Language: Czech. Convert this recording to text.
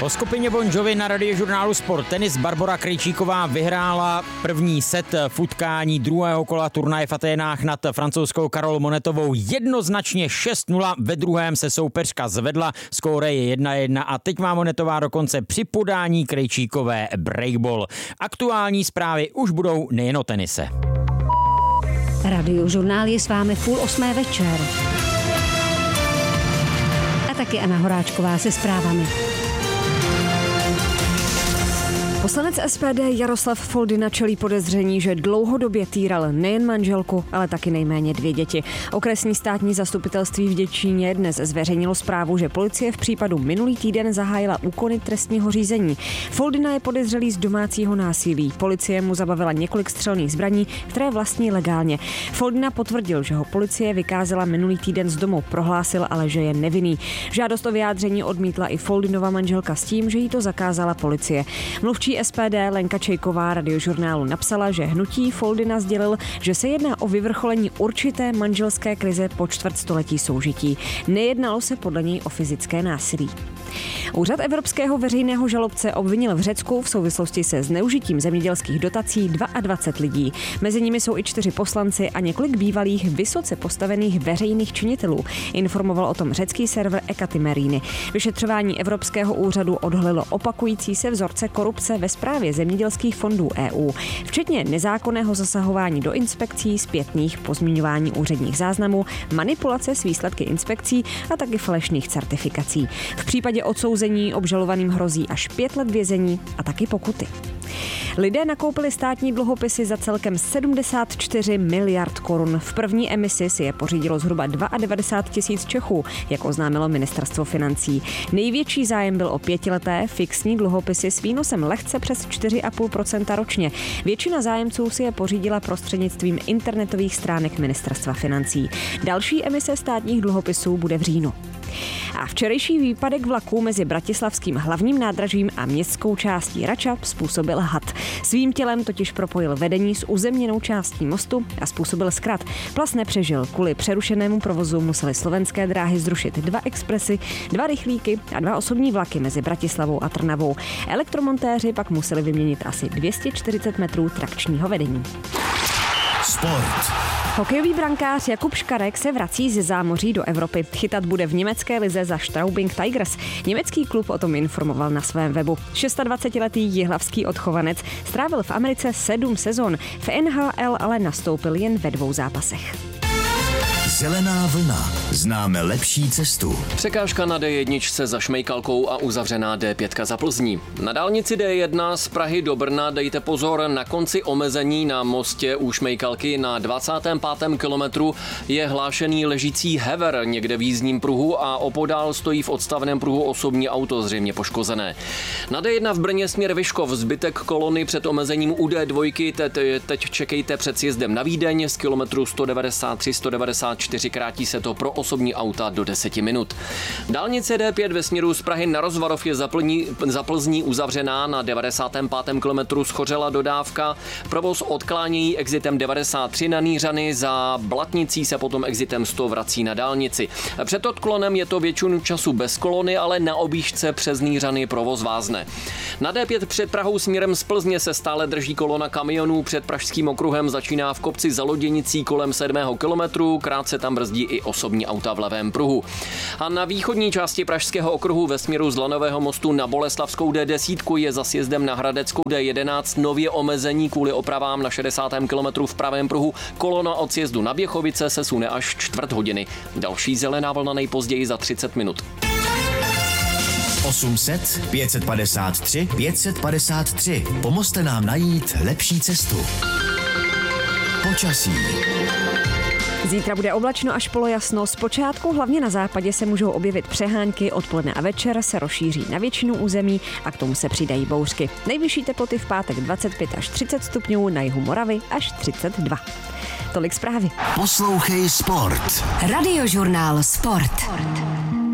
Po skupině Bon Jovi na Radiožurnálu Sport tenis Barbora Krejčíková vyhrála první set v utkání druhého kola turnaje v Aténách nad francouzskou Karol Monetovou jednoznačně 6-0. Ve druhém se soupeřka zvedla, skóre je 1-1 a teď má Monetová dokonce při podání Krejčíkové breakball. Aktuální zprávy už budou nejen o tenise. Radiožurnál je s vámi v 7:30 večer. A taky Anna Horáčková se zprávami. Poslanec SPD Jaroslav Foldyna čelí podezření, že dlouhodobě týral nejen manželku, ale taky nejméně 2 děti. Okresní státní zastupitelství v Děčíně dnes zveřejnilo zprávu, že policie v případu minulý týden zahájila úkony trestního řízení. Foldyna je podezřelý z domácího násilí. Policie mu zabavila několik střelných zbraní, které vlastní legálně. Foldyna potvrdil, že ho policie vykázala minulý týden z domu, prohlásil ale, že je nevinný. Žádost o vyjádření odmítla i Foldynova manželka s tím, že jí to zakázala policie. Mluvčí SPD Lenka Čejková Radiožurnálu napsala, že hnutí Foldyna sdělil, že se jedná o vyvrcholení určité manželské krize po čtvrtstoletí soužití. Nejednalo se podle něj o fyzické násilí. Úřad evropského veřejného žalobce obvinil v Řecku v souvislosti se zneužitím zemědělských dotací 22 lidí. Mezi nimi jsou i 4 poslanci a několik bývalých vysoce postavených veřejných činitelů. Informoval o tom řecký server Ekatimerini. Vyšetřování Evropského úřadu odhalilo opakující se vzorce korupce ve správě zemědělských fondů EU, včetně nezákonného zasahování do inspekcí, zpětných pozměňování úředních záznamů, manipulace s výsledky inspekcí a taky falešných certifikací. V případě odsouzení obžalovaným hrozí až 5 let vězení a taky pokuty. Lidé nakoupili státní dluhopisy za celkem 74 miliard korun. V první emisi si je pořídilo zhruba 92 000 Čechů, jak oznámilo ministerstvo financí. Největší zájem byl o 5leté fixní dluhopisy s výnosem lehce přes 4,5% ročně. Většina zájemců si je pořídila prostřednictvím internetových stránek ministerstva financí. Další emise státních dluhopisů bude v říjnu. A včerejší výpadek vlaku mezi bratislavským hlavním nádražím a městskou částí Rača způsobil had. Svým tělem totiž propojil vedení s uzemněnou částí mostu a způsobil zkrat. Plas nepřežil. Kvůli přerušenému provozu museli Slovenské dráhy zrušit 2 expresy, 2 rychlíky a 2 osobní vlaky mezi Bratislavou a Trnavou. Elektromontéři pak museli vyměnit asi 240 metrů trakčního vedení. Sport. Hokejový brankář Jakub Škarek se vrací ze zámoří do Evropy. Chytat bude v německé lize za Straubing Tigers. Německý klub o tom informoval na svém webu. 26letý jihlavský odchovanec strávil v Americe 7 sezon. V NHL ale nastoupil jen ve 2 zápasech. Zelená vlna. Známe lepší cestu. Překážka na D1 za Šmejkalkou a uzavřená D5 za Plzní. Na dálnici D1 z Prahy do Brna dejte pozor, na konci omezení na mostě u Šmejkalky na 25. kilometru je hlášený ležící hever někde v jízdním pruhu a opodál stojí v odstavném pruhu osobní auto, zřejmě poškozené. Na D1 v Brně směr Vyškov, zbytek kolony před omezením u D2 teď čekejte před sjezdem na Vídeň z kilometru 193-194 krátí se to pro osobní auta do 10 minut. Dálnice D5 ve směru z Prahy na Rozvarov je za Plzní uzavřená, na 95. kilometru schořela dodávka, provoz odklánějí exitem 93 na Nýřany, za Blatnicí se potom exitem 100 vrací na dálnici. Před odklonem je to většinu času bez kolony, ale na objížďce přes Nýřany provoz vázne. Na D5 před Prahou směrem z Plzně se stále drží kolona kamionů, před Pražským okruhem začíná v kopci za Loděnicí kolem 7. kilometru, krátce tam brzdí i osobní auta v levém pruhu. A na východní části Pražského okruhu ve směru z Lanového mostu na Boleslavskou D10 je za sjezdem na Hradeckou D11 nově omezení kvůli opravám na 60. kilometru v pravém pruhu. Kolona od sjezdu na Běchovice se sune až 1/4 hodiny. Další zelená vlna nejpozději za 30 minut. 800 553 553. Pomozte nám najít lepší cestu. Počasí. Zítra bude oblačno až polojasno. Zpočátku hlavně na západě se můžou objevit přehánky, odpoledne a večer se rozšíří na většinu území a k tomu se přidají bouřky. Nejvyšší teploty v pátek 25 až 30 stupňů, na jihu Moravy až 32. Tolik zprávy. Poslouchej Sport. Radiožurnál Sport.